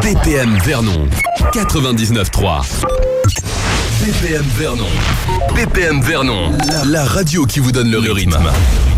BPM Vernon 99.3. BPM Vernon. BPM Vernon, la radio qui vous donne le rythme.